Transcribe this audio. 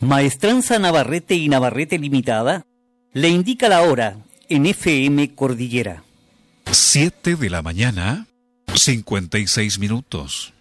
Maestranza Navarrete y Navarrete Limitada le indica la hora en FM Cordillera. 7 de la mañana, 56 minutos.